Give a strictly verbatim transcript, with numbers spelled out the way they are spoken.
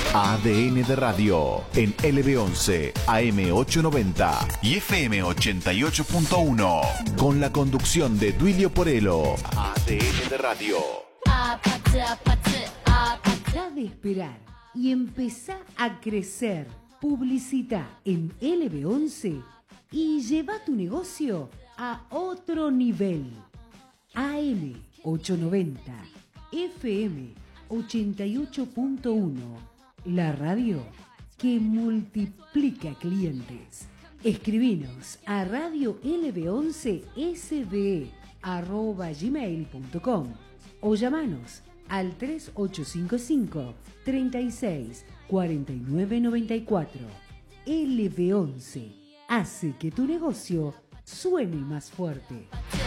A D N de Radio en L B once, A M ochocientos noventa y F M ochenta y ocho punto uno. Con la conducción de Duilio Porello. A D N de Radio. Deja de esperar y empezá a crecer. Publicita en L B once y lleva tu negocio a otro nivel. A M ochocientos noventa, F M ochenta y ocho punto uno, la radio que multiplica clientes. Escribinos a radio L B once S B arroba gmail punto com o llamanos al tres ocho cinco cinco, treinta y seis, cuarenta y nueve noventa y cuatro. L B once hace que tu negocio suene más fuerte.